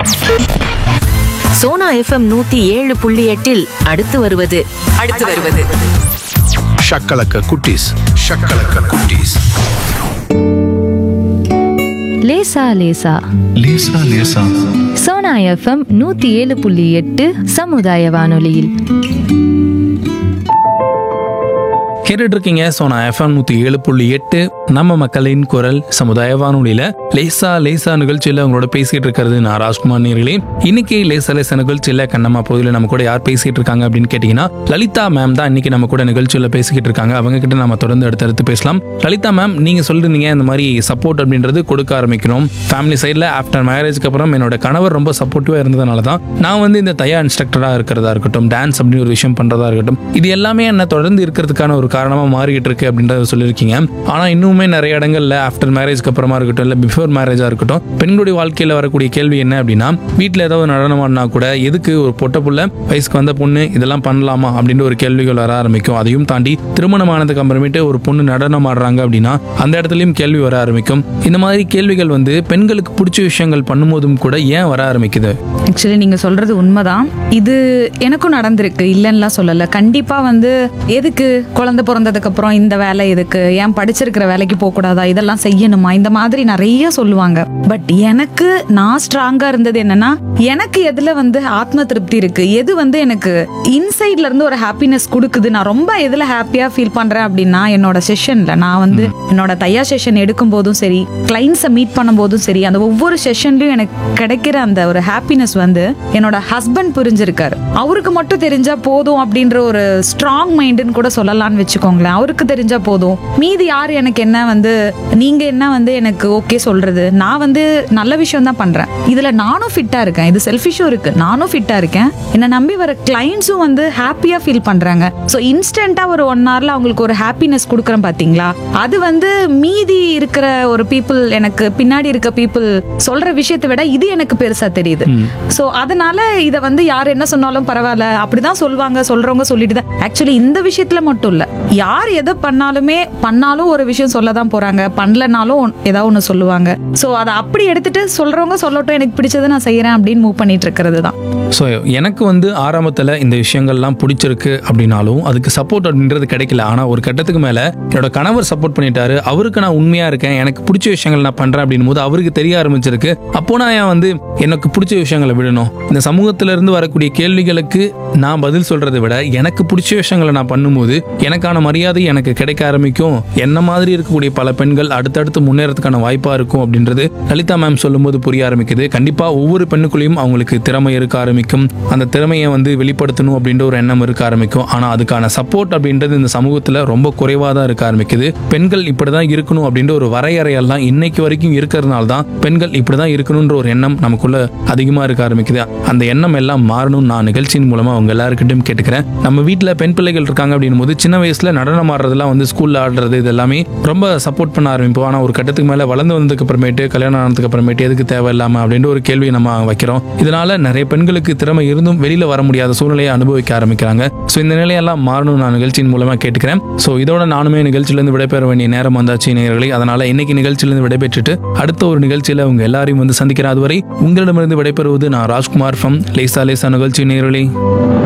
Sona FM 107.8 அடுத்து வருவது ஷக்கலக்க குட்டீஸ். லேசா லேசா சோனா FM 107.8 சமுதாய வானொலியில் கேட்டுட்டு இருக்கீங்க சோனா FM 107.8 நம்ம மக்களின் குரல் சமுதாய வானொலியில லேசா லேசா நிகழ்ச்சியில உங்களோட பேசிட்டு இருக்கிறது நான் ராஜ்குமார் நேர்களே. இன்னைக்கு லேசா லேசா நிகழ்ச்சியில கண்ணம்மா பகுதியில் நம்ம கூட யார் பேசிட்டு இருக்காங்க அப்படின்னு கேட்டீங்கன்னா லலிதா மேம் தான் இன்னைக்கு நம்ம கூட நிகழ்ச்சியில பேசிக்கிட்டு இருக்காங்க. அவங்க கிட்ட நம்ம தொடர்ந்து அடுத்தடுத்து பேசலாம். லலிதா மேம், நீங்க சொல்லிருந்தீங்க இந்த மாதிரி சப்போர்ட் அப்படின்றது கொடுக்க ஆரம்பிக்கணும் ஃபேமிலி சைட்ல. ஆஃப்டர் மேரேஜ்க்கு அப்புறம் என்னோட கணவர் ரொம்ப சப்போர்ட்டிவா இருந்ததுனால தான் நான் வந்து இந்த தையா இன்ஸ்ட்ரக்டரா இருக்கிறதா இருக்கட்டும், டான்ஸ் அப்படின்னு ஒரு விஷயம் பண்றதா இருக்கட்டும், இது எல்லாமே என்ன தொடர்ந்து இருக்கிறதுக்கான ஒரு காரணமா மாறிக்கிட்டு இருக்கு அப்படின்றத சொல்லியிருக்கீங்க. ஆனா இன்னுமே நிறைய இடங்கள்ல ஆஃப்டர் மேரேஜ்க்கு அப்புறமா இருக்கட்டும் இல்ல பிஃபோர் மேரேஜா இருக்கட்டும், பெண்களுடைய வாழ்க்கையில வரக்கூடிய கேள்வி என்ன அப்படின்னா, வீட்டுல ஏதாவது நடனம் ஆடினா கூட எதுக்கு ஒரு பொட்ட புள்ள வயசுக்கு வந்த பொண்ணு இதெல்லாம் பண்ணலாமா அப்படின்ற ஒரு கேள்விகள் வர ஆரம்பிக்கும். அதையும் தாண்டி திருமணம் ஆனதுக்கு அப்புறமேட்டு ஒரு பொண்ணு நடனம் ஆடுறாங்க அப்படின்னா அந்த இடத்துலயும் கேள்வி வர ஆரம்பிக்கும். இந்த மாதிரி கேள்விகள் வந்து பெண்களுக்கு பிடிச்ச விஷயங்கள் பண்ணும்போதும் கூட ஏன் வர ஆரம்பிக்குது? ஆக்சுவலி நீங்க சொல்றது உண்மைதான். இது எனக்கும் நடந்திருக்கு, இல்லைன்னா சொல்லல. கண்டிப்பா வந்து எதுக்கு குழந்தை பிறந்ததுக்கு அப்புறம் இந்த வேலை எதுக்கு, ஏன் படிச்சிருக்கிற வேலைக்கு போக கூடாதா, இதெல்லாம் செய்யணுமா, இந்த மாதிரி நிறைய சொல்லுவாங்க. பட் எனக்கு நான் ஸ்ட்ராங்கா இருந்தது என்னன்னா, எனக்கு எதுல வந்து ஆத்ம திருப்தி இருக்கு, எது வந்து எனக்கு இன்சைட்ல இருந்து ஒரு ஹாப்பினஸ் கொடுக்குது, நான் ரொம்ப எதுல ஹாப்பியா ஃபீல் பண்றேன் அப்படின்னா என்னோட செஷன்ல. நான் வந்து என்னோட தையா செஷன் எடுக்கும் போதும் சரி, கிளைண்ட்ஸை மீட் பண்ணும் போதும் சரி, அந்த ஒவ்வொரு செஷன்லயும் எனக்கு கிடைக்கிற அந்த ஒரு ஹாப்பினஸ் வந்து என்னோட ஹஸ்பண்ட் புரிஞ்சிருக்காரு. அவருக்கு மட்டும் தெரிஞ்சா போதும் அப்படின்ற ஒரு ஸ்ட்ராங் மைண்டுன்னு கூட சொல்லலாம்னு வச்சுக்கோங்களேன். அவருக்கு தெரிஞ்சா போதும், மீதி யார் எனக்கு என்ன வந்து நீங்க என்ன வந்து எனக்கு ஓகே சொல்றது, நான் வந்து நல்ல விஷயம் தான் பண்றேன், இதுல நானும் ஃபிட்டா இருக்கேன், இது செல்ஃபிஷும் இருக்கு, நானும் ஃபிட்டா இருக்கேன், என்ன நம்பி வர கிளைண்ட்ஸும் வந்து ஹாப்பியா ஃபீல் பண்றாங்க. ஸோ இன்ஸ்டன்டா ஒரு 1 hourல அவங்களுக்கு ஒரு ஹாப்பினஸ் கொடுக்குறேன் பாத்தீங்களா, அது வந்து மீதி இருக்கிற ஒரு பீப்புள், எனக்கு பின்னாடி இருக்க பீப்புள் சொல்ற விஷயத்தை விட இது எனக்கு பெருசா தெரியுது. ஸோ அதனால இதை வந்து யார் என்ன சொன்னாலும் பரவாயில்ல அப்படிதான் சொல்லுவாங்க, சொல்றவங்க சொல்லிட்டு தான். ஆக்சுவலி இந்த விஷயத்துல மட்டும் இல்ல, யார் எதை பண்ணாலும் ஒரு விஷயம் சொல்லதான் போறாங்க, பண்ணலனாலும் ஏதாவது ஒண்ணு சொல்லுவாங்க. ஸோ அதை அப்படி எடுத்துட்டு சொல்றவங்க சொல்லட்டும், எனக்கு பிடிச்சதை நான் செய்யறேன் அப்படின்னு மூவ் பண்ணிட்டு இருக்கிறது தான். ஸோ எனக்கு வந்து ஆரம்பத்தில் இந்த விஷயங்கள்லாம் பிடிச்சிருக்கு அப்படின்னாலும் அதுக்கு சப்போர்ட் அப்படின்றது கிடைக்கல. ஆனால் ஒரு கட்டத்துக்கு மேலே என்னோட கணவர் சப்போர்ட் பண்ணிட்டாரு, அவருக்கு நான் உண்மையாக இருக்கேன், எனக்கு பிடிச்ச விஷயங்கள் நான் பண்ணுறேன் அப்படின் போது அவருக்கு தெரிய ஆரம்பிச்சிருக்கு. அப்போ நான் ஏன் வந்து எனக்கு பிடிச்ச விஷயங்களை விடணும், இந்த சமூகத்திலிருந்து வரக்கூடிய கேள்விகளுக்கு நான் பதில் சொல்றதை விட எனக்கு பிடிச்ச விஷயங்களை நான் பண்ணும்போது எனக்கான மரியாதை எனக்கு கிடைக்க ஆரம்பிக்கும், என்ன மாதிரி இருக்கக்கூடிய பல பெண்கள் அடுத்தடுத்து முன்னேறதுக்கான வாய்ப்பா இருக்கும் அப்படின்றது லலிதா மேம் சொல்லும்போது புரிய ஆரம்பிக்குது. கண்டிப்பா ஒவ்வொரு பெண்ணுக்குள்ளேயும் அவங்களுக்கு திறமை இருக்க ஆரம்பிக்கும், அந்த திறமையை வந்து வெளிப்படுத்தணும் அப்படின்ற ஒரு எண்ணம் இருக்க ஆரம்பிக்கும். ஆனா அதுக்கான சப்போர்ட் அப்படின்றது இந்த சமூகத்துல ரொம்ப குறைவா தான் இருக்க ஆரம்பிக்குது. பெண்கள் இப்படிதான் இருக்கணும் அப்படின்ற ஒரு வரையறையெல்லாம் இன்னைக்கு வரைக்கும் இருக்கிறதுனால தான் பெண்கள் இப்படிதான் இருக்கணும்ன்ற ஒரு எண்ணம் நமக்குள்ள அதிகமா இருக்க ஆரம்பிக்குது. அந்த எண்ணம் எல்லாம் மாறணும். நான் நிகழ்ச்சியின் மூலமா அவங்க எல்லாருக்கிட்டையும் கேட்டுக்கிறேன். நம்ம வீட்டுல பெண் பிள்ளைகள் இருக்காங்க அப்படின் போது சின்ன வயசுல நடனம் ஆடுறதுலாம் வந்து ஸ்கூல்ல ஆடுறது இது எல்லாமே ரொம்ப சப்போர்ட் பண்ண ஆரம்பிப்போம். ஆனா ஒரு கட்டத்துக்கு மேல வளர்ந்து வந்ததுக்கு அப்புறமேட்டு கல்யாணம் ஆனதுக்கு அப்புறமேட்டு எதுக்கு தேவையில்லாம அப்படின்ற ஒரு கேள்வி நம்ம வைக்கிறோம். இதனால நிறைய பெண்களுக்கு திறமை இருந்தும் வெளியில வர முடியாத சூழ்நிலையை அனுபவிக்க ஆரம்பிக்கிறாங்க. ஸோ இந்த நிலையெல்லாம் மாறணும் நான் நிகழ்ச்சியின் மூலமா கேட்டுக்கிறேன். ஸோ இதோட நானுமே நிகழ்ச்சியிலிருந்து விடைபெற வேண்டிய நேரம் வந்தாச்சு நேயர்களே. அதனால இன்னைக்கு நிகழ்ச்சியிலிருந்து விடைபெற்றுட்டு அடுத்த ஒரு நிகழ்ச்சியில உங்க எல்லாரையும் வந்து சந்திக்கிறேன். அதுவரை உங்களிடமிருந்து விடைபெறுவது நான் ராஜ்குமார் ஃப்ரம் லேசா லேசா நிகழ்ச்சி நேயர்களே.